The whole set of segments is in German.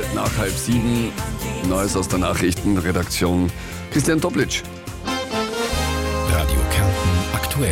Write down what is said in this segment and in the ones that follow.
nach 6:30. Neues aus der Nachrichtenredaktion. Christian Toplitsch. Radio Kärnten aktuell.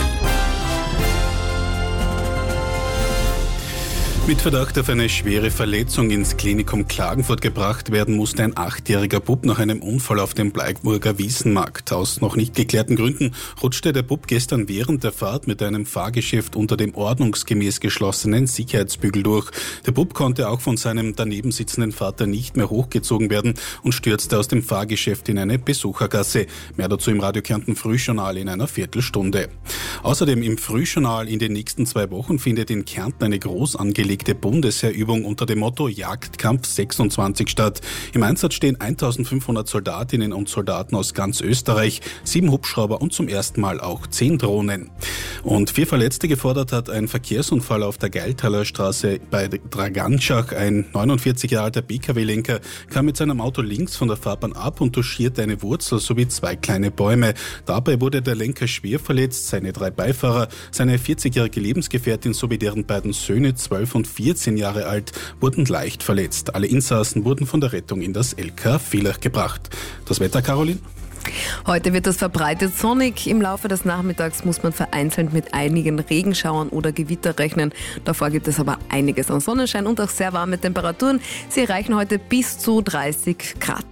Mit Verdacht auf eine schwere Verletzung ins Klinikum Klagenfurt gebracht werden musste ein 8-jähriger Bub nach einem Unfall auf dem Bleiburger Wiesenmarkt. Aus noch nicht geklärten Gründen rutschte der Bub gestern während der Fahrt mit einem Fahrgeschäft unter dem ordnungsgemäß geschlossenen Sicherheitsbügel durch. Der Bub konnte auch von seinem daneben sitzenden Vater nicht mehr hochgezogen werden und stürzte aus dem Fahrgeschäft in eine Besuchergasse. Mehr dazu im Radio Kärnten Frühjournal in einer Viertelstunde. Außerdem im Frühjournal in den nächsten 2 Wochen findet in Kärnten eine groß angelegte Bundesheerübung unter dem Motto Jagdkampf 26 statt. Im Einsatz stehen 1500 Soldatinnen und Soldaten aus ganz Österreich, 7 Hubschrauber und zum ersten Mal auch 10 Drohnen. Und 4 Verletzte gefordert hat ein Verkehrsunfall auf der Geiltaler Straße bei Draganschach. Ein 49 Jahre alter PKW-Lenker kam mit seinem Auto links von der Fahrbahn ab und touchierte eine Wurzel sowie 2 kleine Bäume. Dabei wurde der Lenker schwer verletzt, seine 3 Beifahrer, seine 40-jährige Lebensgefährtin sowie deren beiden Söhne, 12 und 14 Jahre alt, wurden leicht verletzt. Alle Insassen wurden von der Rettung in das LK Villach gebracht. Das Wetter, Caroline? Heute wird es verbreitet sonnig. Im Laufe des Nachmittags muss man vereinzelt mit einigen Regenschauern oder Gewitter rechnen. Davor gibt es aber einiges an Sonnenschein und auch sehr warme Temperaturen. Sie erreichen heute bis zu 30 Grad.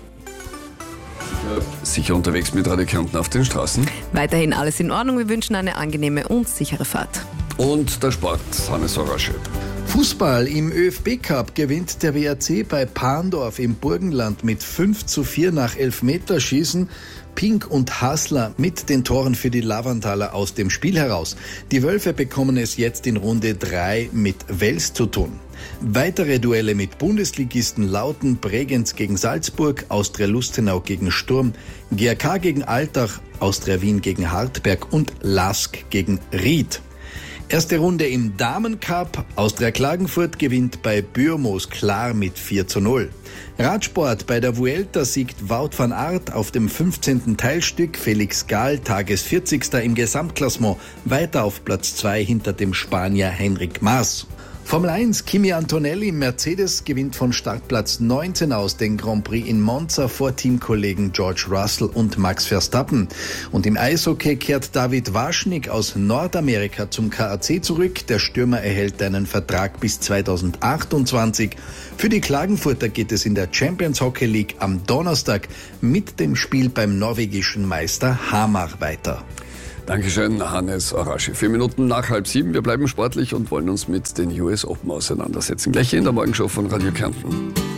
Sicher unterwegs mit Radio Kärnten auf den Straßen. Weiterhin alles in Ordnung. Wir wünschen eine angenehme und sichere Fahrt. Und der Sport, Hannes Orasche. Fußball im ÖFB-Cup gewinnt der WRC bei Parndorf im Burgenland mit 5:4 nach Elfmeterschießen. Pink und Hasler mit den Toren für die Lavantaler aus dem Spiel heraus. Die Wölfe bekommen es jetzt in Runde 3 mit Wels zu tun. Weitere Duelle mit Bundesligisten lauten Bregenz gegen Salzburg, Austria Lustenau gegen Sturm, GRK gegen Altach, Austria Wien gegen Hartberg und LASK gegen Ried. Erste Runde im Damencup. Austria Klagenfurt gewinnt bei Bürmos klar mit 4:0. Radsport: Bei der Vuelta siegt Wout van Aert auf dem 15. Teilstück. Felix Gall, Tages-40. im Gesamtklassement, weiter auf Platz 2 hinter dem Spanier Henrik Mas. Formel 1, Kimi Antonelli, Mercedes gewinnt von Startplatz 19 aus den Grand Prix in Monza vor Teamkollegen George Russell und Max Verstappen. Und im Eishockey kehrt David Waschnik aus Nordamerika zum KAC zurück. Der Stürmer erhält einen Vertrag bis 2028. Für die Klagenfurter geht es in der Champions Hockey League am Donnerstag mit dem Spiel beim norwegischen Meister Hamar weiter. Dankeschön, Hannes Orasche. 4 Minuten nach 6:30. Wir bleiben sportlich und wollen uns mit den US Open auseinandersetzen. Gleich hier in der Morgenshow von Radio Kärnten.